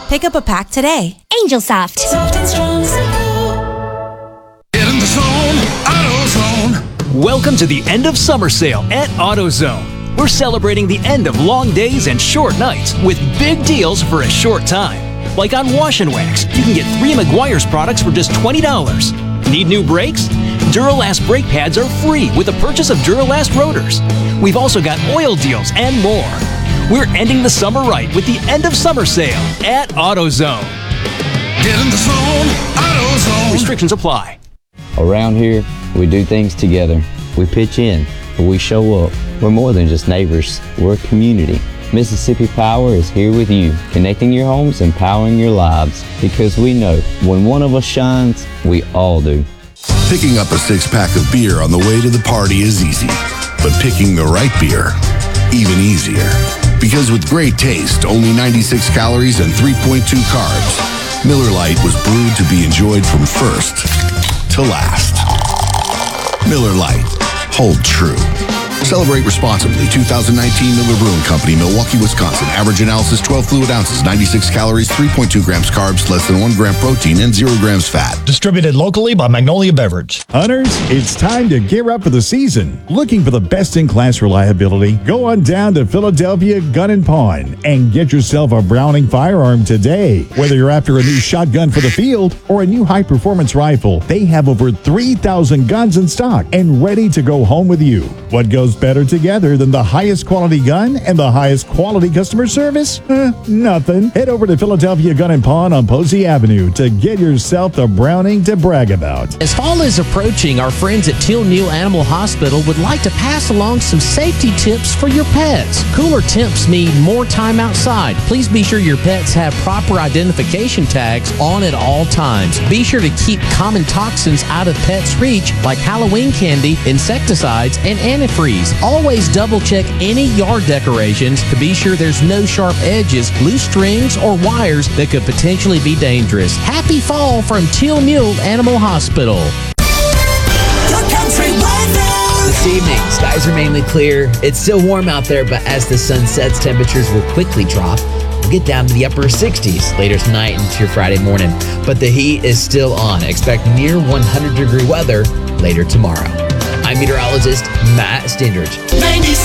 Pick up a pack today. Angel Soft. Soft and strong, Get in the zone, AutoZone. Welcome to the end of summer sale at AutoZone. We're celebrating the end of long days and short nights with big deals for a short time. Like on Wash and Wax, you can get 3 Meguiar's products for just $20. Need new brakes? Duralast brake pads are free with the purchase of Duralast rotors. We've also got oil deals and more. We're ending the summer right with the end of summer sale at AutoZone. Get in the zone, AutoZone. Restrictions apply. Around here, we do things together. We pitch in, we show up. We're more than just neighbors, we're a community. Mississippi Power is here with you, connecting your homes and powering your lives. Because we know when one of us shines, we all do. Picking up a 6-pack of beer on the way to the party is easy, but picking the right beer, even easier. Because with great taste, only 96 calories and 3.2 carbs, Miller Lite was brewed to be enjoyed from first to last. Miller Lite. Hold true. Celebrate responsibly. 2019 Miller Brewing Company, Milwaukee, Wisconsin. Average analysis 12 fluid ounces, 96 calories, 3.2 grams carbs, less than 1 gram protein, and 0 grams fat. Distributed locally by Magnolia Beverage. Hunters, it's time to gear up for the season. Looking for the best-in-class reliability? Go on down to Philadelphia Gun & Pawn and get yourself a Browning firearm today. Whether you're after a new shotgun for the field or a new high-performance rifle, they have over 3,000 guns in stock and ready to go home with you. What goes better together than the highest quality gun and the highest quality customer service? Nothing. Head over to Philadelphia Gun & Pawn on Posey Avenue to get yourself the Browning to brag about. As fall is approaching, our friends at Teal Neal Animal Hospital would like to pass along some safety tips for your pets. Cooler temps mean more time outside. Please be sure your pets have proper identification tags on at all times. Be sure to keep common toxins out of pets' reach like Halloween candy, insecticides, and antifreeze. Always double check any yard decorations to be sure there's no sharp edges, loose strings, or wires that could potentially be dangerous. Happy fall from Teal Mule Animal Hospital. This evening, skies are mainly clear. It's still warm out there, but as the sun sets, temperatures will quickly drop. We'll get down to the upper 60s later tonight into your Friday morning. But the heat is still on. Expect near 100-degree weather later tomorrow. I'm meteorologist Matt Stindridge. 96.